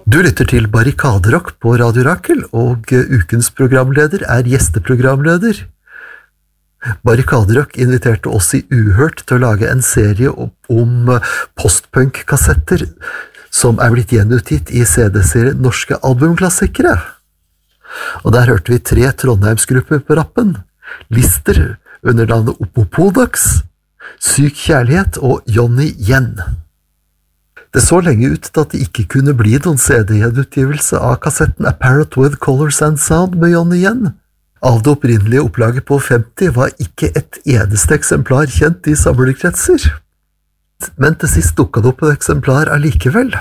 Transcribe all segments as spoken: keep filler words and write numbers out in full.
Du lytter til Barrikaderock på Radio Rakel, og ukens programleder er gjesteprogramleder. Barrikaderock inviterte oss i Uhørt til å lage en serie om postpunk-kassetter som er blitt gjenutgitt i C D-serien Norske albumklassikere. Og der hørte vi tre Trondheimsgrupper på rappen: Lister under navnet Opopodax, Syk Kjærlighet og Johnny Yen. Det så lenge ut til at det ikke kunne bli noen C D-utgivelse av kassetten Apparent with Colors and Sound med Johnny Yen. Av det opprinnelige opplaget på femti var ikke et eneste eksemplar kjent i samlerkretser. Men til sist dukket det opp et eksemplar allikevel.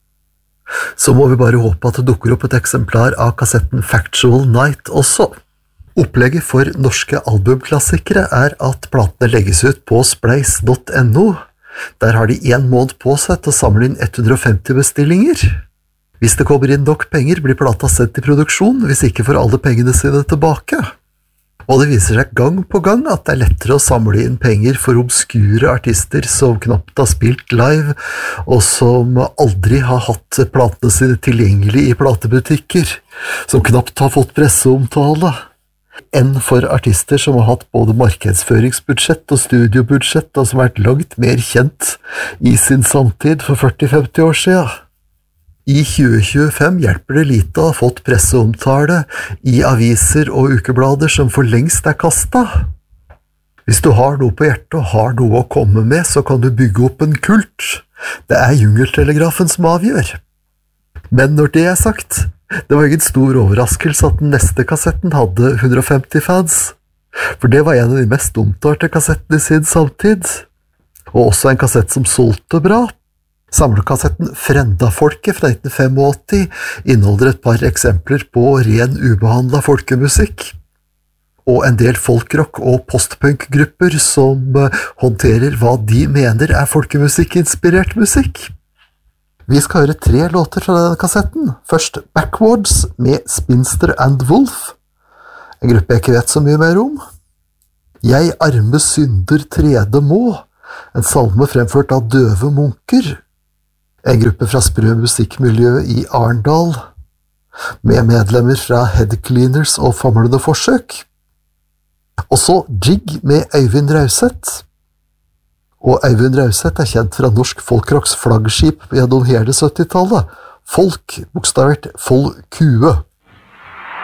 Så må vi bare håpe at det dukker opp et eksemplar av kassetten Factual Night også. Opplegget for norske albumklassikere er at platene legges ut på spleis punktum no. Der har de en måned på seg til å samle inn ett hundre og femti bestillinger. Hvis det kommer inn nok penger, blir plata sendt i produksjon, hvis ikke får alle pengene sine tilbake. Og det viser seg gang på gang at det er lettere å samle inn penger for obskure artister som knapt har spilt live, og som aldri har hatt platene sine tilgjengelig i platebutikker, som knapt har fått presseomtale, enn for artister som har hatt både markedsføringsbudsjett og studiobudsjett, og som har vært langt mer kjent i sin samtid for førti til femti år siden. I tjue tjuefem hjelper det lite å ha fått presseomtale i aviser og ukeblader som for lengst er kastet. Hvis du har noe på hjertet og har noe å komme med, så kan du bygge opp en kult. Det er jungeltelegrafen som avgjør. Men når det er sagt, det var ingen stor overraskelse at den neste kassetten hadde hundre og femti fans, for det var en av de mest omtalte kassettene i sin samtid, og også en kassett som solgte bra. Samlekassetten Frendafolket fra nitten åttifem inneholder et par eksempler på ren ubehandlet folkemusikk, og en del folkrock- og postpunk-grupper som håndterer hva de mener er folkemusikk-inspirert musikk. Vi skal høre tre låter fra denne kassetten. Først Backwards med Spinster and Wolf, en gruppe jeg ikke vet så mye mer om. Jeg arme synder trede må, en salme fremført av døve munker, en gruppe fra sprø musikkmiljøet i Arendal, med medlemmer fra Head Cleaners og Famlende Forsøk. Og så Jig med Øyvind Rauseth. Og Øyvind Rauseth er kjent fra norsk folkrocks flaggskip gjennom hele syttitallet. Folk, bokstavert Folkue.